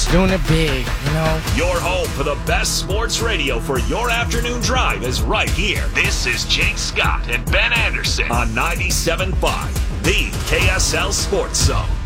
doing it big, you know? Your home for the best sports radio for your afternoon drive is right here. This is Jake Scott and Ben Anderson on 97.5, the KSL Sports Zone.